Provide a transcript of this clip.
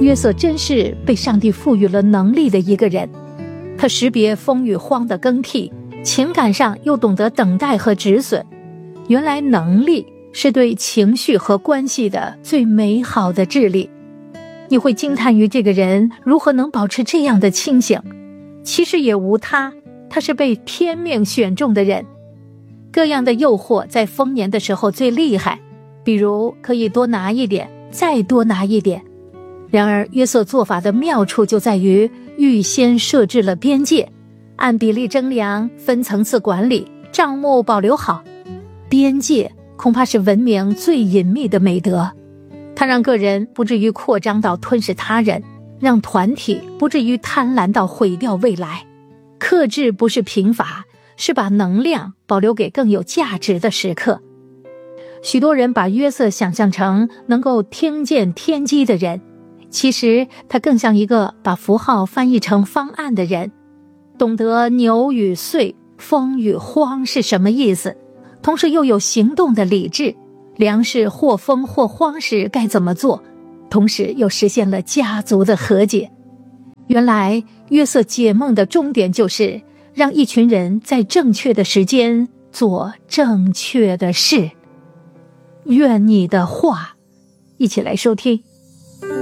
约瑟真是被上帝赋予了能力的一个人，他识别风与荒的更替，情感上又懂得等待和止损。原来能力是对情绪和关系的最美好的智力。你会惊叹于这个人如何能保持这样的清醒，其实也无他是被天命选中的人。各样的诱惑在丰年的时候最厉害，比如可以多拿一点，再多拿一点。然而约瑟做法的妙处就在于预先设置了边界，按比例征粮，分层次管理，账目保留好。边界恐怕是文明最隐秘的美德，它让个人不至于扩张到吞噬他人，让团体不至于贪婪到毁掉未来。克制不是贫乏，是把能量保留给更有价值的时刻。许多人把约瑟想象成能够听见天机的人，其实他更像一个把符号翻译成方案的人，懂得牛与穗、风与荒是什么意思，同时又有行动的理智，粮食或风或荒时该怎么做，同时又实现了家族的和解。原来约瑟解梦的终点就是让一群人在正确的时间做正确的事。愿你的话，一起来收听。